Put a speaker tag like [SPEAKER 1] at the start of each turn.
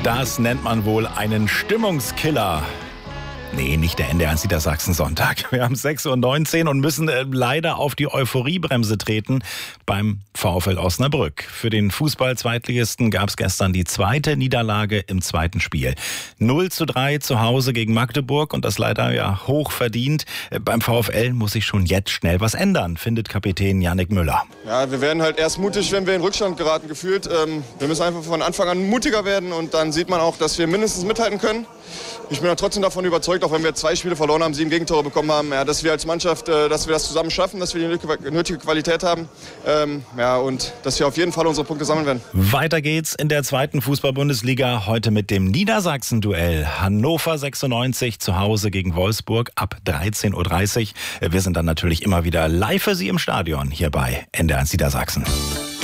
[SPEAKER 1] Das nennt man wohl einen Stimmungskiller. Nee, nicht der NDR1 Niedersachsen-Sonntag. Wir haben 6:19 Uhr und müssen leider auf die Euphoriebremse treten beim VfL Osnabrück. Für den Fußball-Zweitligisten gab es gestern die zweite Niederlage im zweiten Spiel. 0:3 zu Hause gegen Magdeburg und das leider hoch verdient. Beim VfL muss sich schon jetzt schnell was ändern, findet Kapitän Yannick Müller.
[SPEAKER 2] Ja, wir werden halt erst mutig, wenn wir in Rückstand geraten, gefühlt. Wir müssen einfach von Anfang an mutiger werden und dann sieht man auch, dass wir mindestens mithalten können. Ich bin trotzdem davon überzeugt, auch wenn wir 2 Spiele verloren haben, 7 Gegentore bekommen haben, dass wir als Mannschaft, dass wir das zusammen schaffen, dass wir die nötige Qualität haben und dass wir auf jeden Fall unsere Punkte sammeln werden.
[SPEAKER 1] Weiter geht's in der zweiten Fußball-Bundesliga, heute mit dem Niedersachsen-Duell. Hannover 96 zu Hause gegen Wolfsburg ab 13:30 Uhr. Wir sind dann natürlich immer wieder live für Sie im Stadion hier bei NDR1 Niedersachsen.